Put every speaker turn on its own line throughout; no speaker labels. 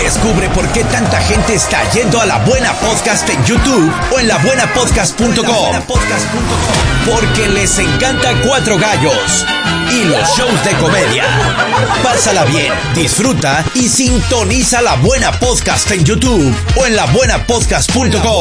Descubre por qué tanta gente está yendo a La Buena Podcast en YouTube o en labuenapodcast.com. Porque les encanta Cuatro Gallos y los shows de comedia. Pásala bien, disfruta y sintoniza La Buena Podcast en YouTube o en labuenapodcast.com.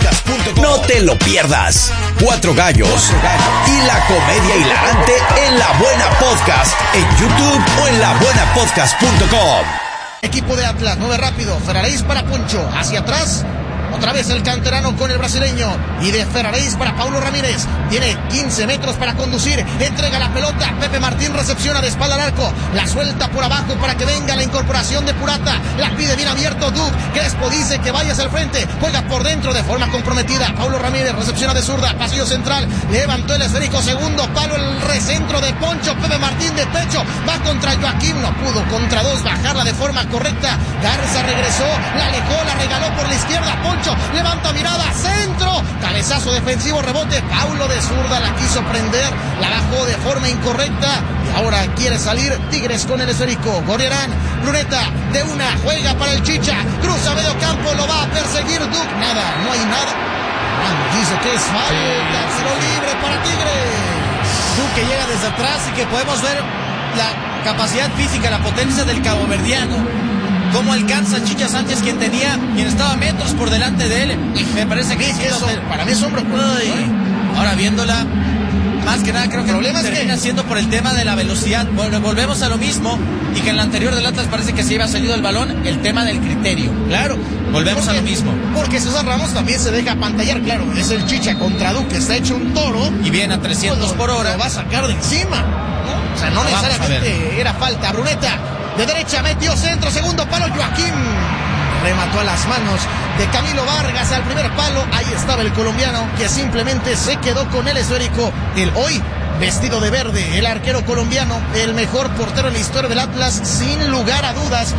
No te lo pierdas. Cuatro Gallos y la comedia hilarante en La Buena Podcast en YouTube o en labuenapodcast.com.
Equipo de Atlas, mueve rápido, Ferraréis para Poncho, hacia atrás, otra vez el canterano con el brasileño, y de Ferraréis para Paulo Ramírez, tiene 15 metros para conducir, entrega la pelota, Pepe Martín recepciona de espalda al arco, la suelta por abajo para que venga la incorporación de Purata, la pide bien abierto Duke, Crespo dice que vaya hacia el frente, juega por dentro de forma comprometida, Paulo Ramírez recepciona de zurda, pasillo central, levantó el esférico, segundo palo, el recentro de Poncho, Pepe Martín de pecho, va contra Joaquín, no pudo contra dos bajarla de forma correcta, Garza regresó, la alejó, la regaló por la izquierda, Poncho levanta mirada, centro, cabezazo defensivo, rebote, Paulo de zurda la quiso prender, la bajó de forma incorrecta y ahora quiere salir Tigres con el esférico. Gorriarán, Bruneta de una, juega para el Chicha, cruza medio campo, lo va a perseguir Duke, nada, no hay nada. Dice que es falta, tiro libre para Tigres.
Duke que llega desde atrás y que podemos ver la capacidad física, la potencia del caboverdiano. Cómo alcanza Chicha Sánchez, quien estaba metros por delante de él. Me parece que
para mí es hombro.
Ahora viéndola, más que nada creo que el problema termina siendo por el tema de la velocidad. Volvemos a lo mismo, y que en la anterior del Atlas parece que se iba salido el balón, el tema del criterio.
Claro.
Volvemos a lo mismo.
Porque César Ramos también se deja pantallar, claro. Es el Chicha contra Duque, está hecho un toro.
Y viene a 300 por hora.
Lo va a sacar de encima, ¿no? O sea, no necesariamente era falta. Bruneta de derecha metió centro, segundo palo, Joaquín remató a las manos de Camilo Vargas al primer palo. Ahí estaba el colombiano que simplemente se quedó con el esférico. El hoy vestido de verde, el arquero colombiano, el mejor portero en la historia del Atlas, sin lugar a dudas.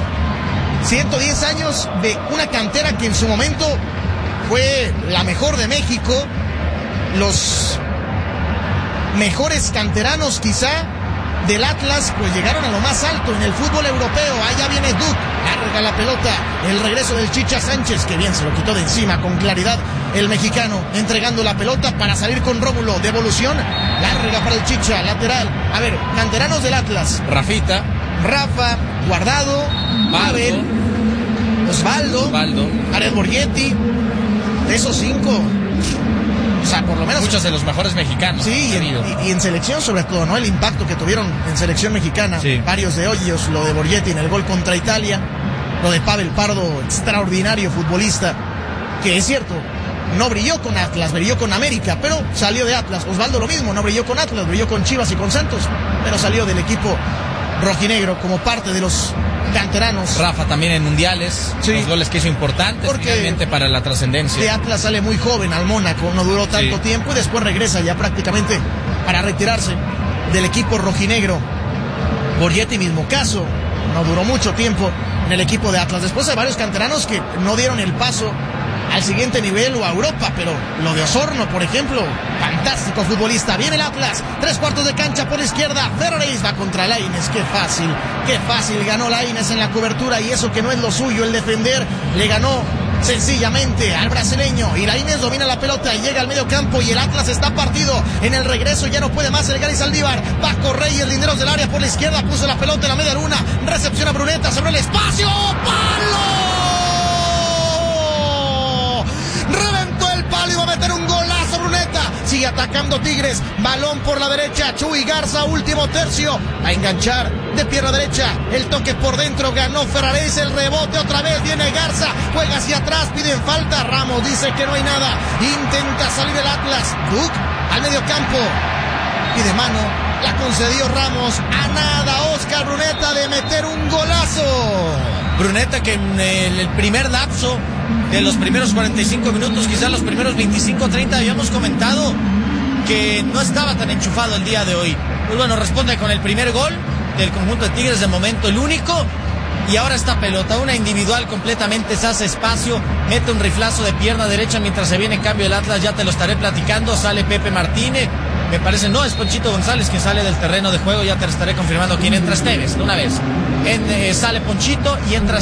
110 años de una cantera que en su momento fue la mejor de México. Los mejores canteranos quizá del Atlas pues llegaron a lo más alto en el fútbol europeo. Allá viene Duke, larga la pelota, el regreso del Chicha Sánchez, que bien se lo quitó de encima con claridad el mexicano, entregando la pelota para salir con Rómulo, devolución, larga para el Chicha, lateral. A ver, canteranos del Atlas:
Rafita,
Rafa, Guardado, Pavel, Osvaldo, Jared Borgetti. De esos 5, o sea, por lo menos
muchos de los mejores mexicanos.
Sí, y en selección sobre todo, ¿no? El impacto que tuvieron en selección mexicana. Sí. Varios de ellos, lo de Borgetti en el gol contra Italia, lo de Pavel Pardo, extraordinario futbolista, que es cierto, no brilló con Atlas, brilló con América, pero salió de Atlas. Osvaldo lo mismo, no brilló con Atlas, brilló con Chivas y con Santos, pero salió del equipo rojinegro como parte de los canteranos.
Rafa también en mundiales,
sí.
Los goles que hizo importantes realmente para la trascendencia.
De Atlas sale muy joven al Mónaco, no duró tanto tiempo y después regresa ya prácticamente para retirarse del equipo rojinegro. Borgetti mismo caso, no duró mucho tiempo en el equipo de Atlas. Después hay varios canteranos que no dieron el paso al siguiente nivel o a Europa, pero lo de Osorno, por ejemplo, fantástico futbolista. Viene el Atlas, 3/4 de cancha por la izquierda, Ferraréis va contra Lainez, qué fácil ganó Lainez en la cobertura, y eso que no es lo suyo, el defender, le ganó sencillamente al brasileño. Y Lainez domina la pelota y llega al medio campo, y el Atlas está partido. En el regreso ya no puede más el Gary Saldívar, Paco Reyes, linderos del área por la izquierda, puso la pelota en la media luna, recepciona Bruneta sobre el espacio, ¡palo! Reventó el palo y va a meter un golazo Bruneta. Sigue atacando Tigres. Balón por la derecha. Chuy Garza, último tercio. A enganchar de pierna derecha. El toque por dentro. Ganó Ferraréis. El rebote otra vez. Viene Garza. Juega hacia atrás. Piden falta. Ramos dice que no hay nada. Intenta salir el Atlas. Duke al medio campo. Pide mano. La concedió Ramos. A nada Oscar Bruneta de meter un golazo.
Bruneta que en el primer lapso de los primeros 45 minutos, quizás los primeros 25-30, habíamos comentado que no estaba tan enchufado el día de hoy. Pues bueno, responde con el primer gol del conjunto de Tigres, de momento el único, y ahora esta pelota, una individual completamente, se hace espacio, mete un riflazo de pierna derecha mientras se viene en cambio el Atlas, ya te lo estaré platicando, sale Pepe Martínez, me parece, no, es Ponchito González quien sale del terreno de juego, ya te lo estaré confirmando quién entra, Esteves, de una vez, sale Ponchito y entra